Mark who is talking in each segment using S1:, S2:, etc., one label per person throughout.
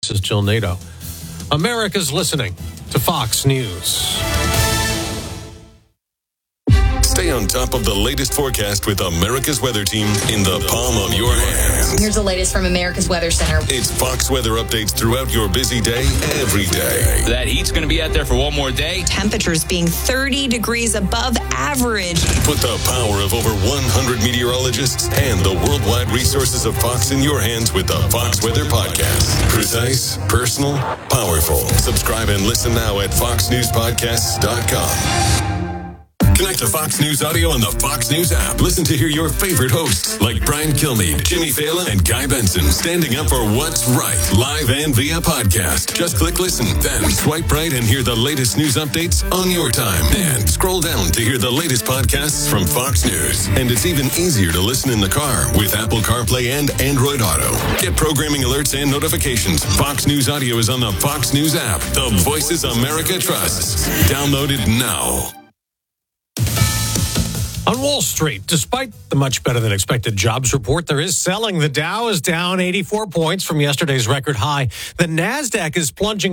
S1: This is Jill Nato. America's listening to Fox News.
S2: Stay on top of the latest forecast with America's Weather Team in the palm of your hand.
S3: Here's the latest from America's Weather Center.
S2: It's Fox weather updates throughout your busy day, every day.
S4: That heat's going to be out there for one more day.
S5: Temperatures being 30 degrees above average.
S2: Put the power of over 100 meteorologists and the worldwide resources of Fox in your hands with the Fox Weather Podcast. Precise, personal, powerful. Subscribe and listen now at foxnewspodcasts.com. Connect to Fox News Audio on the Fox News app. Listen to hear your favorite hosts like Brian Kilmeade, Jimmy Fallon, and Guy Benson standing up for what's right, live and via podcast. Just click listen, then swipe right and hear the latest news updates on your time. And scroll down to hear the latest podcasts from Fox News. And it's even easier to listen in the car with Apple CarPlay and Android Auto. Get programming alerts and notifications. Fox News Audio is on the Fox News app. The voices America trusts. Download it now.
S1: On Wall Street, despite the much better than expected jobs report, there is selling. The Dow is down 84 points from yesterday's record high. The NASDAQ is plunging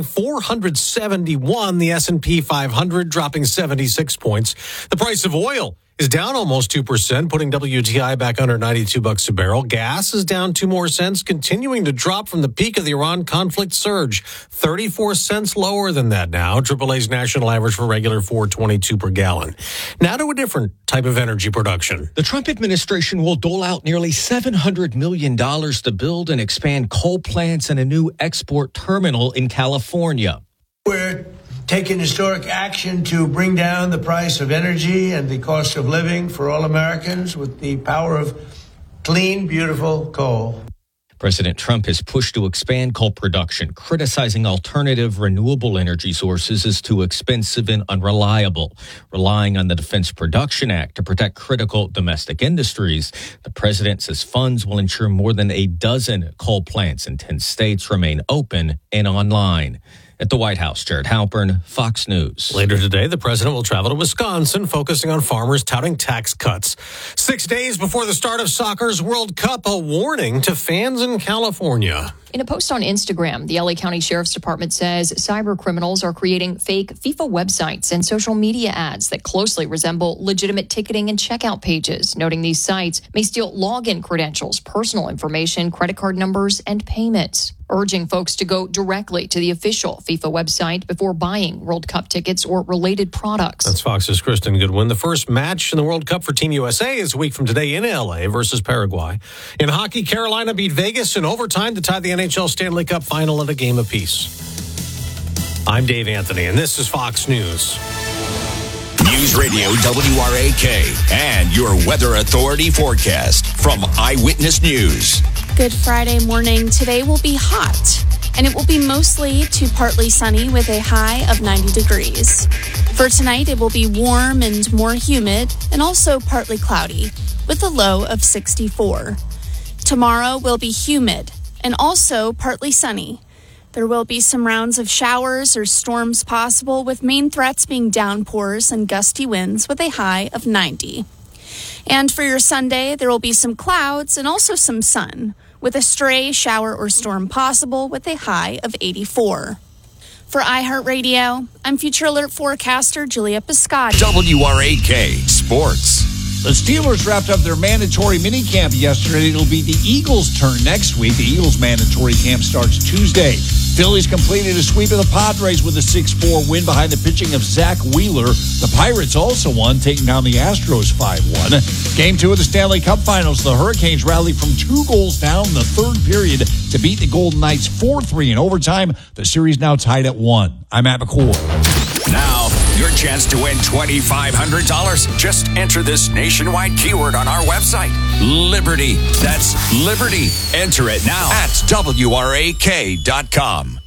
S1: 471. The S&P 500 dropping 76 points. The price of oil is down almost 2%, putting WTI back under $92 a barrel. Gas is down 2 more cents, continuing to drop from the peak of the Iran conflict surge. 34 cents lower than that now. AAA's national average for regular $4.22 per gallon. Now to a different type of energy production.
S6: The Trump administration will dole out nearly $700 million to build and expand coal plants and a new export terminal in California.
S7: We're taking historic action to bring down the price of energy and the cost of living for all Americans with the power of clean, beautiful coal.
S6: President Trump has pushed to expand coal production, criticizing alternative renewable energy sources as too expensive and unreliable. Relying on the Defense Production Act to protect critical domestic industries, the president says funds will ensure more than a dozen coal plants in 10 states remain open and online. At the White House, Jared Halpern, Fox News.
S1: Later today, the president will travel to Wisconsin, focusing on farmers touting tax cuts. 6 days before the start of soccer's World Cup, a warning to fans in California.
S3: In a post on Instagram, the LA County Sheriff's Department says cyber criminals are creating fake FIFA websites and social media ads that closely resemble legitimate ticketing and checkout pages, noting these sites may steal login credentials, personal information, credit card numbers, and payments. Urging folks to go directly to the official FIFA website before buying World Cup tickets or related products.
S1: That's Fox's Kristen Goodwin. The first match in the World Cup for Team USA is a week from today in LA versus Paraguay. In hockey, Carolina beat Vegas in overtime to tie the NHL Stanley Cup final at a game apiece. I'm Dave Anthony, and this is Fox News.
S8: News Radio WRAK and your Weather Authority forecast from Eyewitness News.
S9: Good Friday morning. Today will be hot, and it will be mostly to partly sunny with a high of 90 degrees. For tonight, it will be warm and more humid, and also partly cloudy, with a low of 64. Tomorrow will be humid and also partly sunny. There will be some rounds of showers or storms possible, with main threats being downpours and gusty winds with a high of 90. And for your Sunday, there will be some clouds and also some sun, with a stray shower or storm possible with a high of 84. For iHeartRadio, I'm Future Alert forecaster Julia Piscotti.
S8: WRAK Sports.
S10: The Steelers wrapped up their mandatory minicamp yesterday. It'll be the Eagles' turn next week. The Eagles' mandatory camp starts Tuesday. Phillies completed a sweep of the Padres with a 6-4 win behind the pitching of Zach Wheeler. The Pirates also won, taking down the Astros 5-1. Game 2 of the Stanley Cup Finals. The Hurricanes rallied from 2 goals down in the third period to beat the Golden Knights 4-3 in overtime. The series now tied at 1. I'm Matt McClure.
S8: Now, your chance to win $2,500. Just enter this nationwide keyword on our website. Liberty. That's Liberty. Enter it now at WRAK.com.